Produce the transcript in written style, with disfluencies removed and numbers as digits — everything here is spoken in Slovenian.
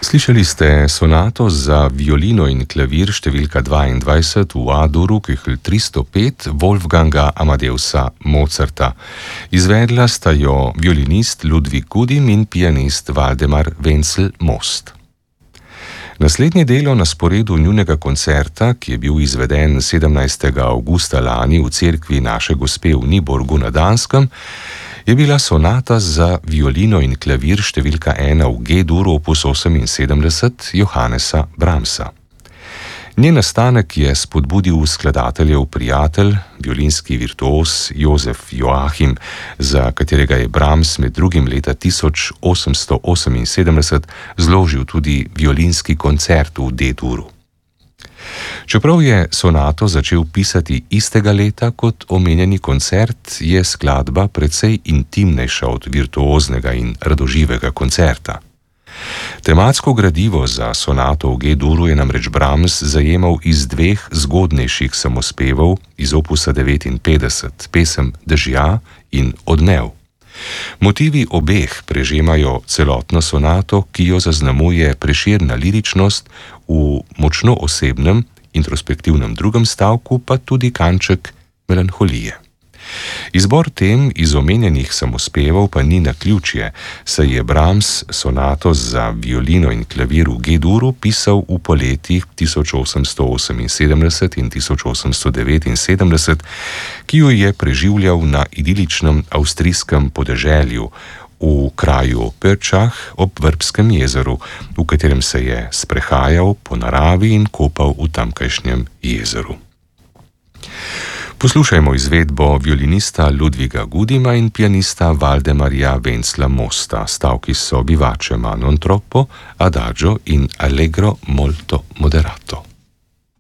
Slišali ste sonato za violino in klavir številka 22 v A-duru, Köchel 305 Wolfganga Amadeusa Mozarta. Izvedla sta jo violinist Ludwig Gudim in pianist Waldemar Wenzel-Most. Naslednje delo na sporedu njunega koncerta, ki je bil izveden 17. avgusta lani v cerkvi Naše Gospe v Niborgu na Danskem, je bila sonata za violino in klavir številka 1 v G-duru opus 78 Johannesa Brahmsa. Njen nastanek je spodbudil skladateljev prijatelj, violinski virtuos Josef Joachim, za katerega je Brahms med drugim leta 1878 zložil tudi violinski koncert v D-duru. Čeprav je sonato začel pisati istega leta kot omenjeni koncert, je skladba precej intimnejša od virtuoznega in radoživega koncerta. Tematsko gradivo za sonato v G-duru je namreč Brahms zajemal iz dveh zgodnejših samospevov iz opusa 59, pesem Dežja in Odmev. Motivi obeh prežemajo celotno sonato, ki jo zaznamuje prešerna liričnost, v močno osebnem, introspektivnem drugem stavku pa tudi kanček melanholije. Izbor tem iz omenjenih samospevov pa ni naključje, saj je Brahms sonato za violino in klavir v G-duru pisal v poletjih 1878 in 1879, ki jo je preživljal na idiličnem avstrijskem podeželju v kraju Pötschach ob Vrbskem jezeru, v katerem se je sprehajal po naravi in kopal v tamkajšnjem jezeru. Poslušajmo izvedbo violinista Ludwiga Gudima in pianista Waldemarja Wenzel-Mosta. Stavki so vivace ma non troppo, adagio in allegro molto moderato.